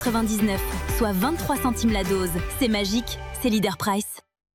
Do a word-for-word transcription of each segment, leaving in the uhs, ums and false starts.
quatre-vingt-dix-neuf, soit vingt-trois centimes la dose. C'est magique, c'est Leader Price.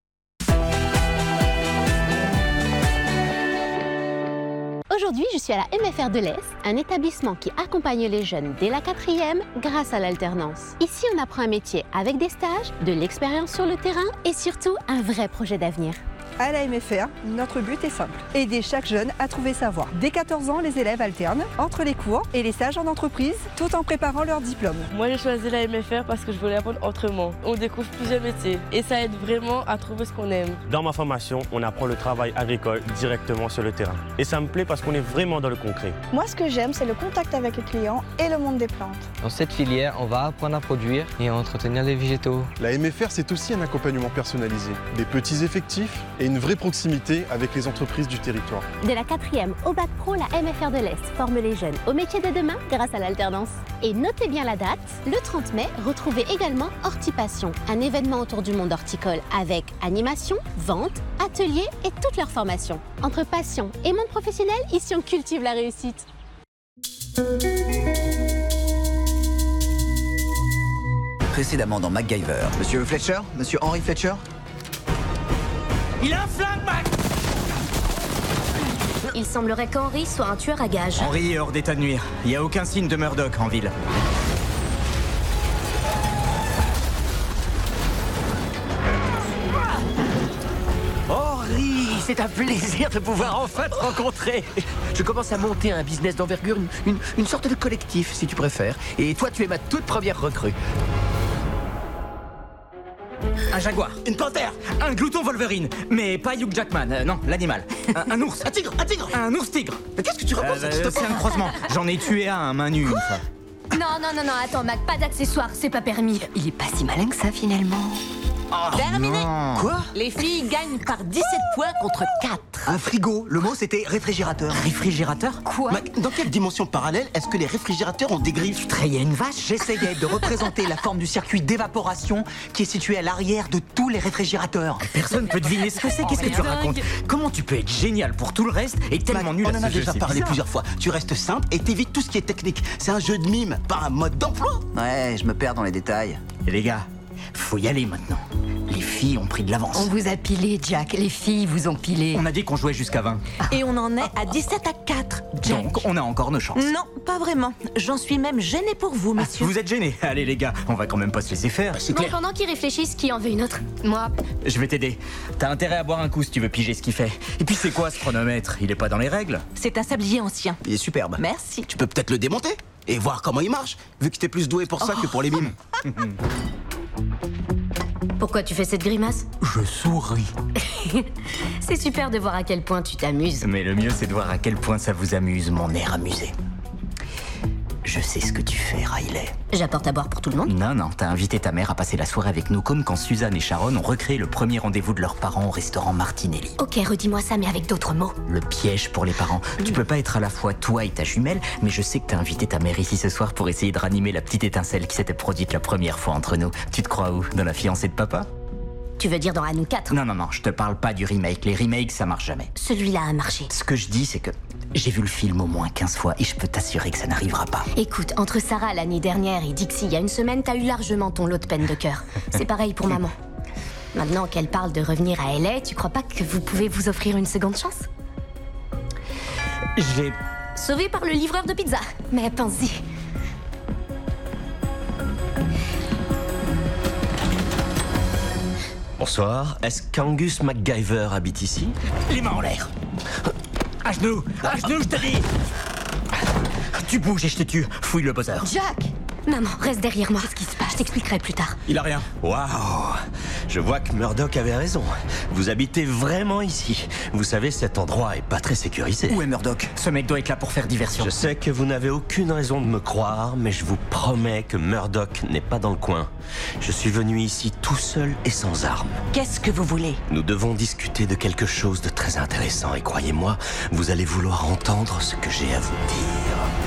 Aujourd'hui, je suis à la M F R de l'Est, un établissement qui accompagne les jeunes dès la quatrième grâce à l'alternance. Ici, on apprend un métier avec des stages, de l'expérience sur le terrain et surtout un vrai projet d'avenir. À la M F R, notre but est simple, aider chaque jeune à trouver sa voie. Dès quatorze ans, les élèves alternent entre les cours et les stages en entreprise, tout en préparant leur diplôme. Moi, j'ai choisi la M F R parce que je voulais apprendre autrement. On découvre plusieurs métiers et ça aide vraiment à trouver ce qu'on aime. Dans ma formation, on apprend le travail agricole directement sur le terrain. Et ça me plaît parce qu'on est vraiment dans le concret. Moi, ce que j'aime, c'est le contact avec les clients et le monde des plantes. Dans cette filière, on va apprendre à produire et à entretenir les végétaux. La M F R, c'est aussi un accompagnement personnalisé, des petits effectifs et une vraie proximité avec les entreprises du territoire. De la quatrième au bac pro, la M F R de l'Est forme les jeunes au métier de demain grâce à l'alternance. Et notez bien la date, le trente mai, retrouvez également Hortipassion, un événement autour du monde horticole avec animation, vente, ateliers et toutes leurs formations. Entre passion et monde professionnel, ici on cultive la réussite. Précédemment dans MacGyver. Monsieur Fletcher, Monsieur Henry Fletcher. Il a un flingue, Mac! Il semblerait qu'Henry soit un tueur à gages. Henry est hors d'état de nuire. Il n'y a aucun signe de Murdoch en ville. Henry, c'est un plaisir de pouvoir enfin te rencontrer. Je commence à monter un business d'envergure, une, une, une sorte de collectif, si tu préfères. Et toi, tu es ma toute première recrue. Un jaguar, une panthère, un glouton Wolverine, mais pas Hugh Jackman, euh, non, l'animal. Un, un ours, un tigre, un tigre, un ours tigre. Mais qu'est-ce que tu racontes? euh, euh, C'est un croisement. J'en ai tué un à main nue une fois. Non, non, non, non, attends, Mac, pas d'accessoires, c'est pas permis. Il est pas si malin que ça finalement. Oh, Terminé. non. Quoi? Les filles gagnent par dix-sept points contre quatre. Un frigo, le mot c'était réfrigérateur. Réfrigérateur? Quoi? Mac, dans quelle dimension parallèle est-ce que les réfrigérateurs ont des griffes? Tu trayais une vache? J'essayais de représenter la forme du circuit d'évaporation qui est situé à l'arrière de tous les réfrigérateurs. Personne peut deviner ce que c'est, qu'est-ce que tu racontes? Comment tu peux être génial pour tout le reste et tellement Mac, nul à on en ce a jeu? déjà C'est parlé bizarre. plusieurs fois. Tu restes simple et t'évites tout ce qui est technique. C'est un jeu de mime, pas un mode d'emploi. Ouais, je me perds dans les détails. Et les gars, faut y aller maintenant. Les filles ont pris de l'avance. On vous a pilé, Jack. Les filles vous ont pilé. On a dit qu'on jouait jusqu'à vingt. Et on en est à dix-sept à quatre, Jack. Donc on a encore nos chances. Non, pas vraiment. J'en suis même gênée pour vous, Ah, monsieur. vous êtes gênés? Allez les gars, on va quand même pas se laisser faire. C'est Bon, clair. pendant qu'ils réfléchissent, qui en veut une autre? Moi. Je vais t'aider. T'as intérêt à boire un coup si tu veux piger ce qu'il fait. Et puis c'est quoi ce chronomètre? Il est pas dans les règles? C'est un sablier ancien. Il est superbe. Merci. Tu peux peut-être le démonter et voir comment il marche, vu que t'es plus doué pour ça que pour les mimes. Pourquoi tu fais cette grimace? Je souris. C'est super de voir à quel point tu t'amuses. Mais le mieux c'est de voir à quel point ça vous amuse, mon air amusé. Je sais ce que tu fais, Riley. J'apporte à boire pour tout le monde? Non, non, t'as invité ta mère à passer la soirée avec nous, comme quand Suzanne et Sharon ont recréé le premier rendez-vous de leurs parents au restaurant Martinelli. Ok, redis-moi ça, mais avec d'autres mots. Le piège pour les parents. Tu peux pas être à la fois toi et ta jumelle, mais je sais que t'as invité ta mère ici ce soir pour essayer de ranimer la petite étincelle qui s'était produite la première fois entre nous. Tu te crois où? Dans la fiancée de papa? Tu veux dire dans À nous quatre? Non, non, non, je te parle pas du remake. Les remakes, ça marche jamais. Celui-là a marché. Ce que je dis, c'est que j'ai vu le film au moins quinze fois et je peux t'assurer que ça n'arrivera pas. Écoute, entre Sarah l'année dernière et Dixie il y a une semaine, t'as eu largement ton lot de peine de cœur. C'est pareil pour maman. Maintenant qu'elle parle de revenir à L A, tu crois pas que vous pouvez vous offrir une seconde chance? J'ai... Sauvé par le livreur de pizza. Mais pense-y. Bonsoir, est-ce qu'Angus MacGyver habite ici? Les mains en l'air. À genoux, à genoux, je te dis. Tu bouges et je te tue. Fouille le buzzer. Jack! Maman, reste derrière moi. Qu'est-ce qui se passe? Je t'expliquerai plus tard. Il a rien. Waouh! Je vois que Murdoch avait raison. Vous habitez vraiment ici. Vous savez, cet endroit est pas très sécurisé. Où est Murdoch? Ce mec doit être là pour faire diversion. Je sais que vous n'avez aucune raison de me croire, mais je vous promets que Murdoch n'est pas dans le coin. Je suis venu ici tout seul et sans armes. Qu'est-ce que vous voulez? Nous devons discuter de quelque chose de très intéressant et croyez-moi, vous allez vouloir entendre ce que j'ai à vous dire.